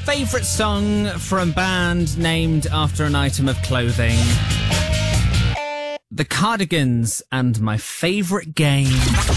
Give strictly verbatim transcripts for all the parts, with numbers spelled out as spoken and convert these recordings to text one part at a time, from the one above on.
favourite song from band named after an item of clothing. The Cardigans and my favourite game.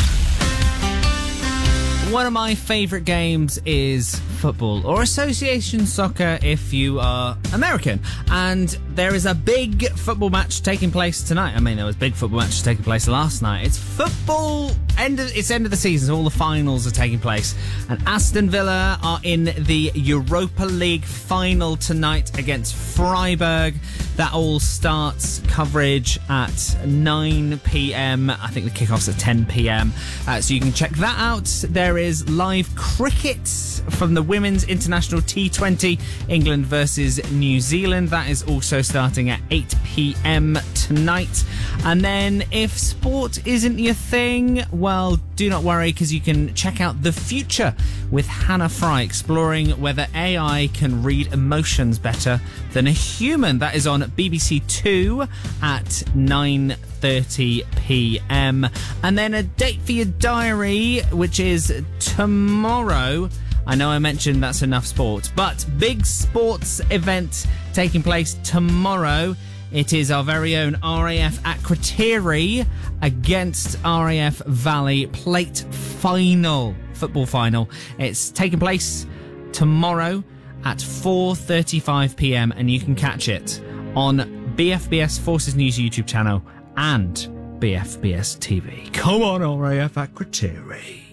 One of my favourite games is football, or association soccer if you are American. And there is a big football match taking place tonight. I mean, there was big football matches taking place last night. It's football, end of, it's end of the season, so all the finals are taking place. And Aston Villa are in the Europa League final tonight against Freiburg. That all starts coverage at nine p.m. I think the kickoff's at ten p.m. Uh, so you can check that out. There is live cricket from the Women's International T twenty, England versus New Zealand. That is also starting at eight p.m. tonight. And then if sport isn't your thing, well, do not worry, because you can check out The Future with Hannah Fry, exploring whether A I can read emotions better than a human. That is on B B C Two at nine thirty p.m. And then a date for your diary, which is tomorrow. I know I mentioned that's enough sport, but big sports event taking place tomorrow. It is our very own R A F Akrotiri against R A F Valley Plate final, football final. It's taking place tomorrow at four thirty-five p.m. and you can catch it on B F B S Forces News YouTube channel and B F B S T V. Come on, R A F Akrotiri.